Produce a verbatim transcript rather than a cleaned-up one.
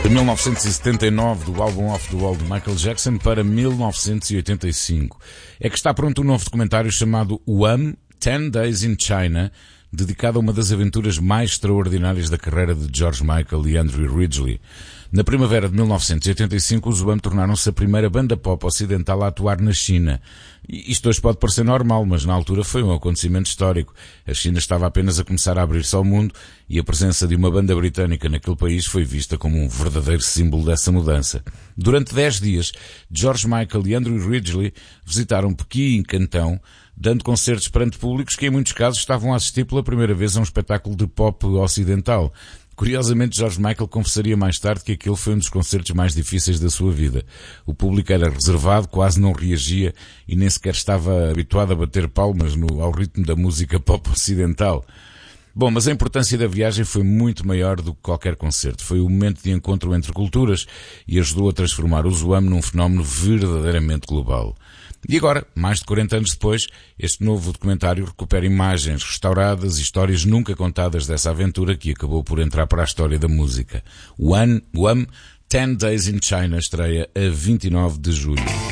De mil novecentos e setenta e nove, do álbum Off the Wall de Michael Jackson, para mil novecentos e oitenta e cinco. É que está pronto um novo documentário chamado Wham! Ten Days in China, dedicado a uma das aventuras mais extraordinárias da carreira de George Michael e Andrew Ridgeley. Na primavera de mil novecentos e oitenta e cinco, os Wham! Tornaram-se a primeira banda pop ocidental a atuar na China. Isto hoje pode parecer normal, mas na altura foi um acontecimento histórico. A China estava apenas a começar a abrir-se ao mundo e a presença de uma banda britânica naquele país foi vista como um verdadeiro símbolo dessa mudança. Durante dez dias, George Michael e Andrew Ridgeley visitaram Pequim e Cantão, dando concertos perante públicos que em muitos casos estavam a assistir pela primeira vez a um espetáculo de pop ocidental. Curiosamente, George Michael confessaria mais tarde que aquele foi um dos concertos mais difíceis da sua vida. O público era reservado, quase não reagia e nem sequer estava habituado a bater palmas no, ao ritmo da música pop ocidental. Bom, mas a importância da viagem foi muito maior do que qualquer concerto. Foi o momento de encontro entre culturas e ajudou a transformar o Wham! Num fenómeno verdadeiramente global. E agora, mais de quarenta anos depois, este novo documentário recupera imagens restauradas e histórias nunca contadas dessa aventura que acabou por entrar para a história da música. Wham! Wham! Ten Days in China estreia a vinte e nove de julho.